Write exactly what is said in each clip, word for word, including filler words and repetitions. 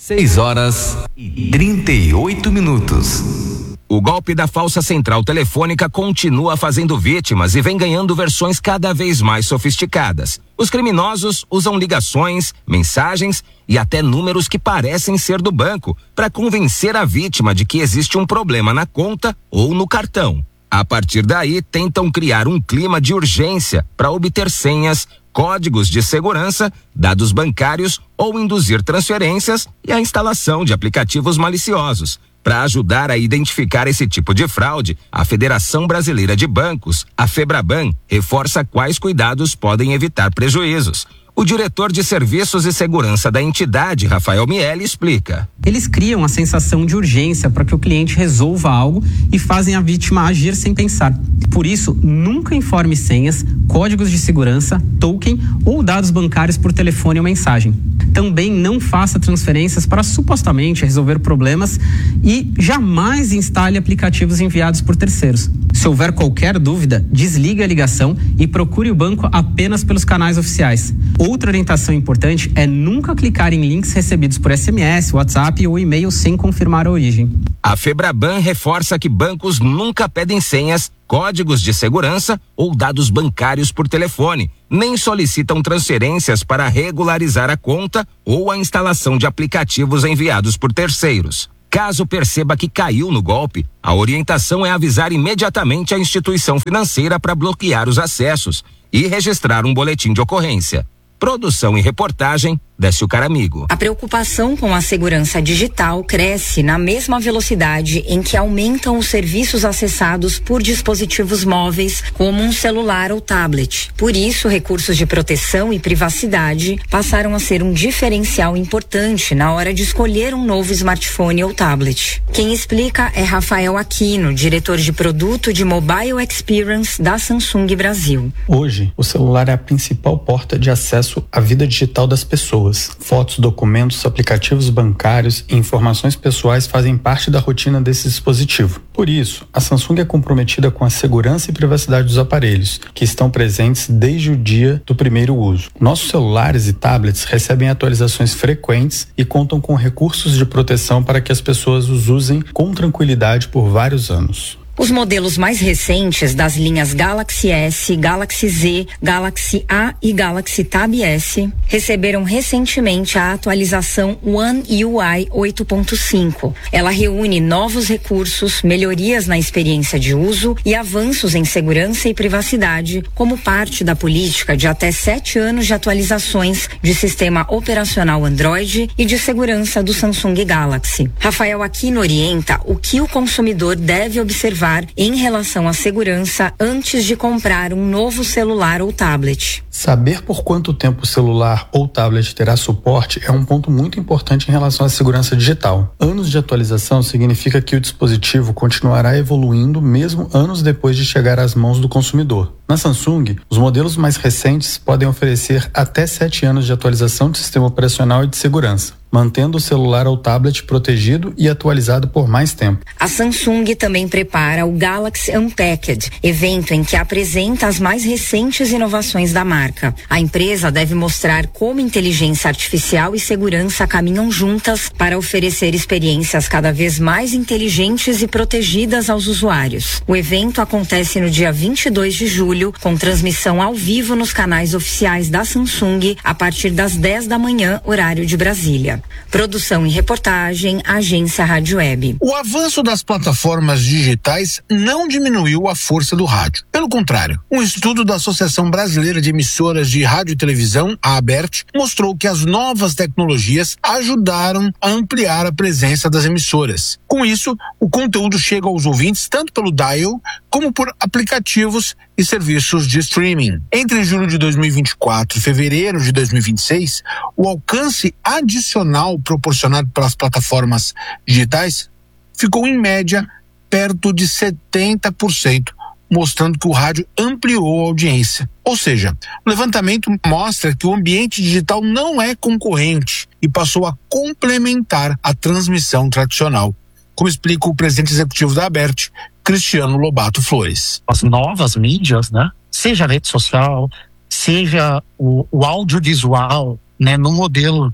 seis horas e trinta e oito minutos. O golpe da falsa central telefônica continua fazendo vítimas e vem ganhando versões cada vez mais sofisticadas. Os criminosos usam ligações, mensagens e até números que parecem ser do banco para convencer a vítima de que existe um problema na conta ou no cartão. A partir daí, tentam criar um clima de urgência para obter senhas, códigos de segurança, dados bancários ou induzir transferências e a instalação de aplicativos maliciosos. Para ajudar a identificar esse tipo de fraude, a Federação Brasileira de Bancos, a FEBRABAN, reforça quais cuidados podem evitar prejuízos. O diretor de Serviços e Segurança da entidade, Rafael Miele, explica. Eles criam a sensação de urgência para que o cliente resolva algo e fazem a vítima agir sem pensar. Por isso, nunca informe senhas, códigos de segurança, token ou dados bancários por telefone ou mensagem. Também não faça transferências para supostamente resolver problemas e jamais instale aplicativos enviados por terceiros. Se houver qualquer dúvida, desligue a ligação e procure o banco apenas pelos canais oficiais. Outra orientação importante é nunca clicar em links recebidos por S M S, WhatsApp ou e-mail sem confirmar a origem. A FEBRABAN reforça que bancos nunca pedem senhas, códigos de segurança ou dados bancários por telefone, nem solicitam transferências para regularizar a conta ou a instalação de aplicativos enviados por terceiros. Caso perceba que caiu no golpe, a orientação é avisar imediatamente a instituição financeira para bloquear os acessos e registrar um boletim de ocorrência. Produção e reportagem, Décio Caramigo. A preocupação com a segurança digital cresce na mesma velocidade em que aumentam os serviços acessados por dispositivos móveis, como um celular ou tablet. Por isso, recursos de proteção e privacidade passaram a ser um diferencial importante na hora de escolher um novo smartphone ou tablet. Quem explica é Rafael Aquino, diretor de produto de Mobile Experience da Samsung Brasil. Hoje, o celular é a principal porta de acesso à vida digital das pessoas. Fotos, documentos, aplicativos bancários e informações pessoais fazem parte da rotina desse dispositivo. Por isso, a Samsung é comprometida com a segurança e privacidade dos aparelhos, que estão presentes desde o dia do primeiro uso. Nossos celulares e tablets recebem atualizações frequentes e contam com recursos de proteção para que as pessoas os usem com tranquilidade por vários anos. Os modelos mais recentes das linhas Galaxy S, Galaxy Z, Galaxy A e Galaxy Tab S receberam recentemente a atualização One U I oito ponto cinco. Ela reúne novos recursos, melhorias na experiência de uso e avanços em segurança e privacidade, como parte da política de até sete anos de atualizações de sistema operacional Android e de segurança do Samsung Galaxy. Rafael Aquino orienta o que o consumidor deve observar em relação à segurança antes de comprar um novo celular ou tablet. Saber por quanto tempo o celular ou tablet terá suporte é um ponto muito importante em relação à segurança digital. Anos de atualização significa que o dispositivo continuará evoluindo mesmo anos depois de chegar às mãos do consumidor. Na Samsung, os modelos mais recentes podem oferecer até sete anos de atualização de sistema operacional e de segurança, mantendo o celular ou tablet protegido e atualizado por mais tempo. A Samsung também prepara o Galaxy Unpacked, evento em que apresenta as mais recentes inovações da marca. A empresa deve mostrar como inteligência artificial e segurança caminham juntas para oferecer experiências cada vez mais inteligentes e protegidas aos usuários. O evento acontece no dia vinte e dois de julho, com transmissão ao vivo nos canais oficiais da Samsung a partir das dez da manhã, horário de Brasília. Produção e reportagem, Agência Rádio Web. O avanço das plataformas digitais não diminuiu a força do rádio. Pelo contrário, um estudo da Associação Brasileira de Emissoras de Rádio e Televisão, a ABERT, mostrou que as novas tecnologias ajudaram a ampliar a presença das emissoras. Com isso, o conteúdo chega aos ouvintes tanto pelo dial como por aplicativos e serviços de streaming. Entre julho de dois mil e vinte e quatro e fevereiro de dois mil e vinte e seis, o alcance adicional proporcionado pelas plataformas digitais ficou em média perto de setenta por cento, mostrando que o rádio ampliou a audiência. Ou seja, o levantamento mostra que o ambiente digital não é concorrente e passou a complementar a transmissão tradicional, como explica o presidente executivo da ABERT, Cristiano Lobato Flores. As novas mídias, né? Seja a rede social, seja o, o audiovisual, né? No modelo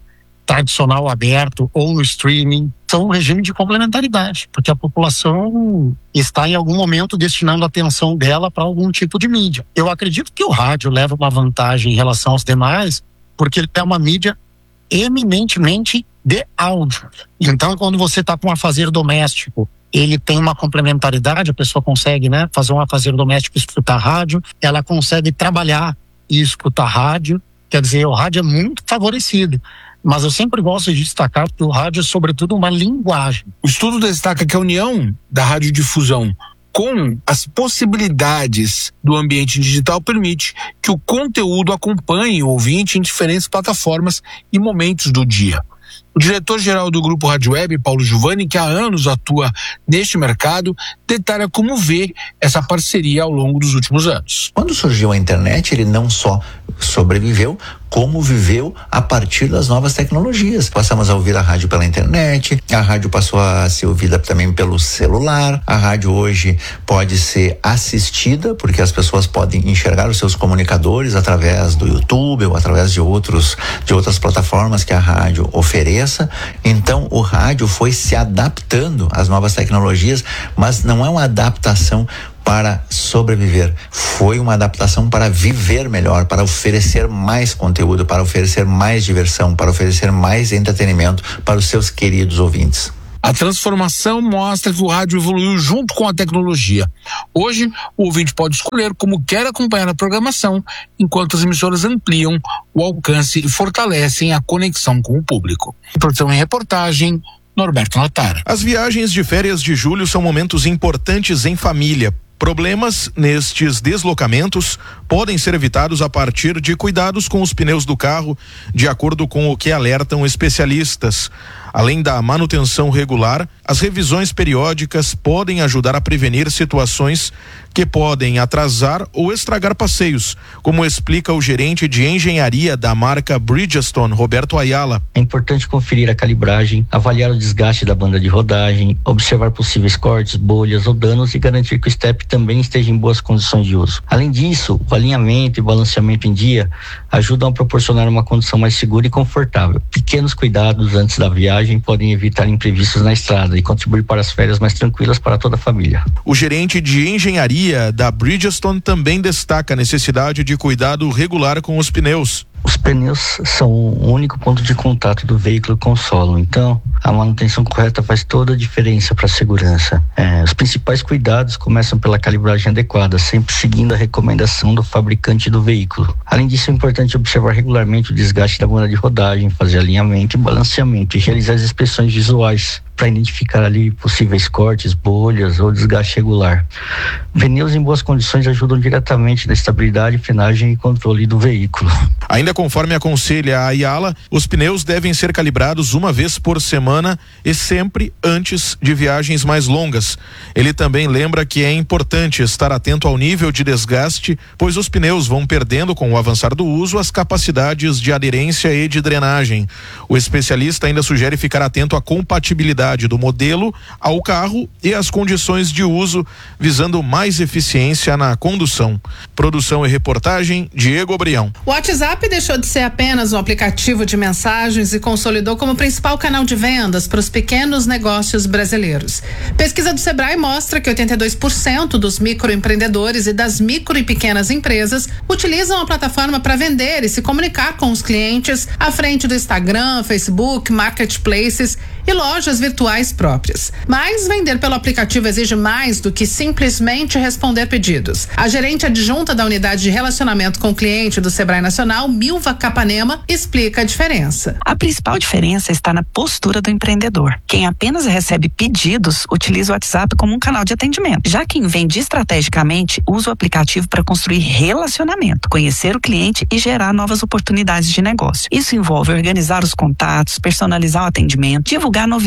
tradicional aberto ou no streaming, são um regime de complementaridade, porque a população está em algum momento destinando a atenção dela para algum tipo de mídia. Eu acredito que o rádio leva uma vantagem em relação aos demais, porque ele é uma mídia eminentemente de áudio. Então, quando você está com um afazer doméstico, ele tem uma complementaridade, a pessoa consegue, né, fazer um afazer doméstico e escutar rádio, ela consegue trabalhar e escutar rádio, quer dizer, o rádio é muito favorecido. Mas eu sempre gosto de destacar que o rádio é sobretudo uma linguagem. O estudo destaca que a união da radiodifusão com as possibilidades do ambiente digital permite que o conteúdo acompanhe o ouvinte em diferentes plataformas e momentos do dia. O diretor-geral do Grupo Rádio Web, Paulo Giovanni, que há anos atua neste mercado, detalha como vê essa parceria ao longo dos últimos anos. Quando surgiu a internet, ele não só sobreviveu, como viveu a partir das novas tecnologias. Passamos a ouvir a rádio pela internet, a rádio passou a ser ouvida também pelo celular, a rádio hoje pode ser assistida, porque as pessoas podem enxergar os seus comunicadores através do YouTube ou através de outros, de outras plataformas que a rádio ofereça. Então o rádio foi se adaptando às novas tecnologias, mas não é uma adaptação para sobreviver, foi uma adaptação para viver melhor, para oferecer mais conteúdo, para oferecer mais diversão, para oferecer mais entretenimento para os seus queridos ouvintes. A transformação mostra que o rádio evoluiu junto com a tecnologia. Hoje, o ouvinte pode escolher como quer acompanhar a programação, enquanto as emissoras ampliam o alcance e fortalecem a conexão com o público. Produção e reportagem, Norberto Natara. As viagens de férias de julho são momentos importantes em família. Problemas nestes deslocamentos podem ser evitados a partir de cuidados com os pneus do carro, de acordo com o que alertam especialistas. Além da manutenção regular, as revisões periódicas podem ajudar a prevenir situações que podem atrasar ou estragar passeios, como explica o gerente de engenharia da marca Bridgestone, Roberto Ayala. É importante conferir a calibragem, avaliar o desgaste da banda de rodagem, observar possíveis cortes, bolhas ou danos e garantir que o step também esteja em boas condições de uso. Além disso, o alinhamento e balanceamento em dia ajudam a proporcionar uma condição mais segura e confortável. Pequenos cuidados antes da viagem podem evitar imprevistos na estrada e contribuir para as férias mais tranquilas para toda a família. O gerente de engenharia da Bridgestone também destaca a necessidade de cuidado regular com os pneus. Os pneus são o único ponto de contato do veículo com o solo, então a manutenção correta faz toda a diferença para a segurança. É, os principais cuidados começam pela calibragem adequada, sempre seguindo a recomendação do fabricante do veículo. Além disso, é importante observar regularmente o desgaste da banda de rodagem, fazer alinhamento e balanceamento e realizar as inspeções visuais para identificar ali possíveis cortes, bolhas ou desgaste regular. Pneus em boas condições ajudam diretamente na estabilidade, frenagem e controle do veículo. Ainda conforme aconselha a Ayala, os pneus devem ser calibrados uma vez por semana e sempre antes de viagens mais longas. Ele também lembra que é importante estar atento ao nível de desgaste, pois os pneus vão perdendo com o avançar do uso as capacidades de aderência e de drenagem. O especialista ainda sugere ficar atento à compatibilidade do modelo ao carro e às condições de uso, visando mais eficiência na condução. Produção e reportagem, Diego Obrião. O WhatsApp deixou de ser apenas um aplicativo de mensagens e consolidou como principal canal de vendas para os pequenos negócios brasileiros. Pesquisa do Sebrae mostra que oitenta e dois por cento dos microempreendedores e das micro e pequenas empresas utilizam a plataforma para vender e se comunicar com os clientes à frente do Instagram, Facebook, marketplaces e lojas virtuais próprias. Mas vender pelo aplicativo exige mais do que simplesmente responder pedidos. A gerente adjunta da unidade de relacionamento com o cliente do Sebrae Nacional, Milva Capanema, explica a diferença. A principal diferença está na postura do empreendedor. Quem apenas recebe pedidos utiliza o WhatsApp como um canal de atendimento. Já quem vende estrategicamente usa o aplicativo para construir relacionamento, conhecer o cliente e gerar novas oportunidades de negócio. Isso envolve organizar os contatos, personalizar o atendimento, divulgar novidades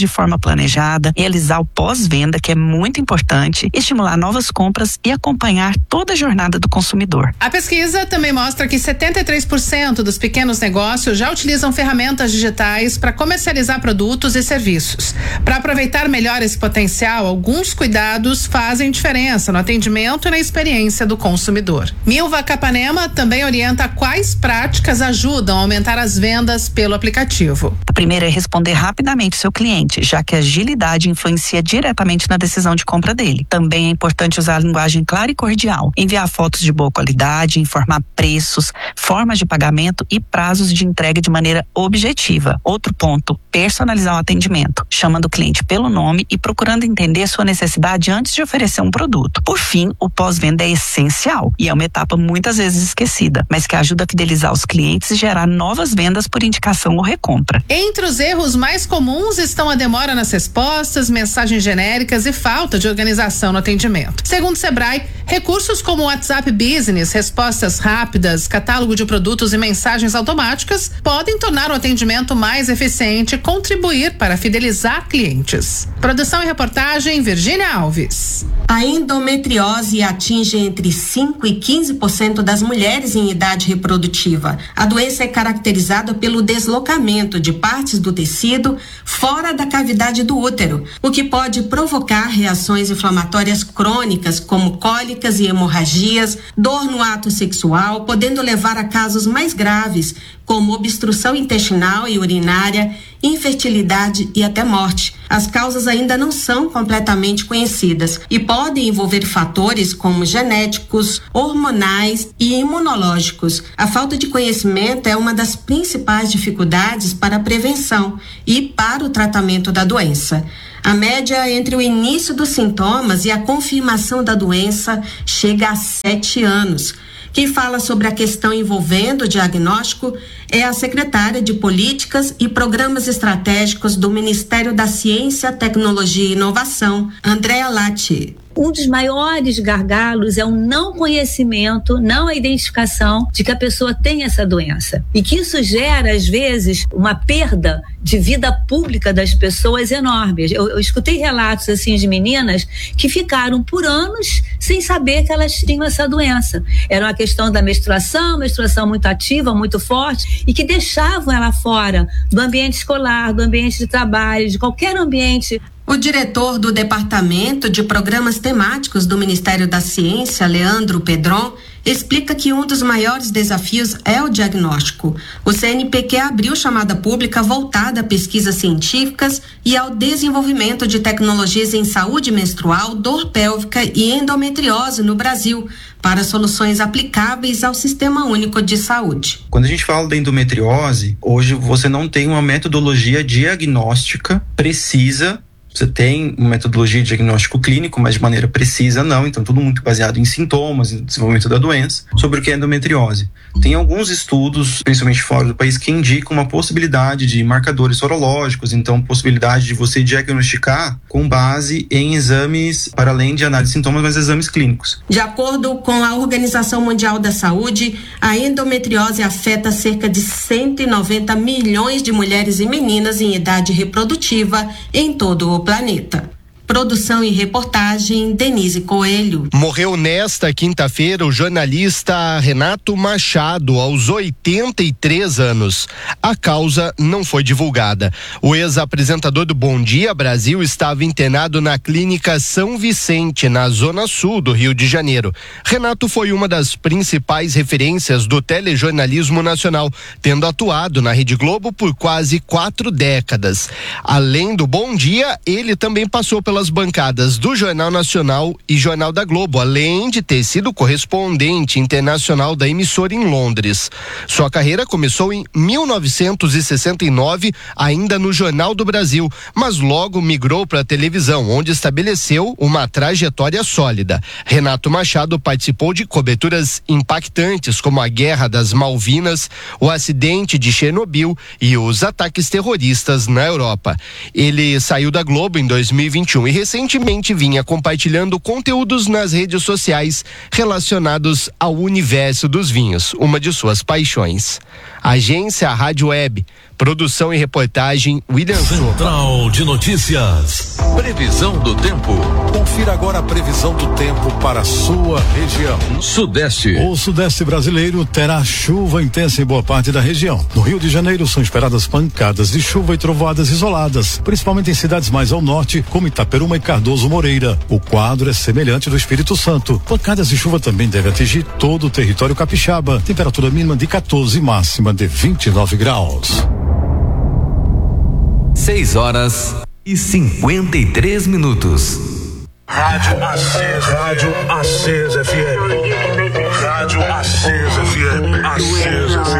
de forma planejada, realizar o pós-venda, que é muito importante, estimular novas compras e acompanhar toda a jornada do consumidor. A pesquisa também mostra que setenta e três por cento dos pequenos negócios já utilizam ferramentas digitais para comercializar produtos e serviços. Para aproveitar melhor esse potencial, alguns cuidados fazem diferença no atendimento e na experiência do consumidor. Milva Capanema também orienta quais práticas ajudam a aumentar as vendas pelo aplicativo. A primeira é responder rapidamente seu cliente, já que a agilidade influencia diretamente na decisão de compra dele. Também é importante usar a linguagem clara e cordial, enviar fotos de boa qualidade, informar preços, formas de pagamento e prazos de entrega de maneira objetiva. Outro ponto, personalizar o atendimento, chamando o cliente pelo nome e procurando entender sua necessidade antes de oferecer um produto. Por fim, o pós-venda é essencial e é uma etapa muitas vezes esquecida, mas que ajuda a fidelizar os clientes e gerar novas vendas por indicação ou recompra. Entre os erros mais comuns estão a demora nas respostas, mensagens genéricas e falta de organização no atendimento. Segundo o Sebrae, recursos como o WhatsApp Business, respostas rápidas, catálogo de produtos e mensagens automáticas podem tornar o atendimento mais eficiente e contribuir para fidelizar clientes. Produção e reportagem, Virgínia Alves. A endometriose atinge entre cinco e quinze por cento das mulheres em idade reprodutiva. A doença é caracterizada pelo deslocamento de partes do tecido fora da cavidade do útero, o que pode provocar reações inflamatórias crônicas, como cólicas e hemorragias, dor no ato sexual, podendo levar a casos mais graves, como obstrução intestinal e urinária, infertilidade e até morte. As causas ainda não são completamente conhecidas e podem envolver fatores como genéticos, hormonais e imunológicos. A falta de conhecimento é uma das principais dificuldades para a prevenção e para o tratamento da doença. A média entre o início dos sintomas e a confirmação da doença chega a sete anos. Quem fala sobre a questão envolvendo o diagnóstico é a secretária de Políticas e Programas Estratégicos do Ministério da Ciência, Tecnologia e Inovação, Andréa Latti. Um dos maiores gargalos é o não conhecimento, não a identificação de que a pessoa tem essa doença. E que isso gera, às vezes, uma perda de vida pública das pessoas enorme. Eu, eu escutei relatos assim de meninas que ficaram por anos sem saber que elas tinham essa doença. Era uma questão da menstruação, menstruação muito ativa, muito forte, e que deixavam ela fora do ambiente escolar, do ambiente de trabalho, de qualquer ambiente. O diretor do Departamento de Programas Temáticos do Ministério da Ciência, Leandro Pedron, explica que um dos maiores desafios é o diagnóstico. O C N Pq abriu chamada pública voltada a pesquisas científicas e ao desenvolvimento de tecnologias em saúde menstrual, dor pélvica e endometriose no Brasil, para soluções aplicáveis ao Sistema Único de Saúde. Quando a gente fala da endometriose, hoje você não tem uma metodologia diagnóstica precisa. Você tem uma metodologia de diagnóstico clínico, mas de maneira precisa não, então tudo muito baseado em sintomas, em desenvolvimento da doença, sobre o que é endometriose. Tem alguns estudos, principalmente fora do país, que indicam uma possibilidade de marcadores sorológicos, então possibilidade de você diagnosticar com base em exames, para além de análise de sintomas, mas exames clínicos. De acordo com a Organização Mundial da Saúde, a endometriose afeta cerca de cento e noventa milhões de mulheres e meninas em idade reprodutiva em todo o planeta. Produção e reportagem, Denise Coelho. Morreu nesta quinta-feira o jornalista Renato Machado, aos oitenta e três anos. A causa não foi divulgada. O ex-apresentador do Bom Dia Brasil estava internado na Clínica São Vicente, na zona sul do Rio de Janeiro. Renato foi uma das principais referências do telejornalismo nacional, tendo atuado na Rede Globo por quase quatro décadas. Além do Bom Dia, ele também passou pelas bancadas do Jornal Nacional e Jornal da Globo, além de ter sido correspondente internacional da emissora em Londres. Sua carreira começou em mil novecentos e sessenta e nove, ainda no Jornal do Brasil, mas logo migrou para a televisão, onde estabeleceu uma trajetória sólida. Renato Machado participou de coberturas impactantes, como a Guerra das Malvinas, o acidente de Chernobyl e os ataques terroristas na Europa. Ele saiu da Globo em dois mil e vinte e um e recentemente vinha compartilhando conteúdos nas redes sociais relacionados ao universo dos vinhos, uma de suas paixões. Agência Rádio Web, Produção e reportagem William Central de Notícias. Previsão do tempo. Confira agora a previsão do tempo para a sua região. Sudeste. O sudeste brasileiro terá chuva intensa em boa parte da região. No Rio de Janeiro são esperadas pancadas de chuva e trovoadas isoladas, principalmente em cidades mais ao norte, como Itaperuna e Cardoso Moreira. O quadro é semelhante do Espírito Santo. Pancadas de chuva também devem atingir todo o território capixaba. Temperatura mínima de quatorze, máxima de vinte e nove graus. Seis horas e cinquenta e três minutos. Rádio Acesa, Rádio Acesa F M. Rádio Acesa F M. Acesa.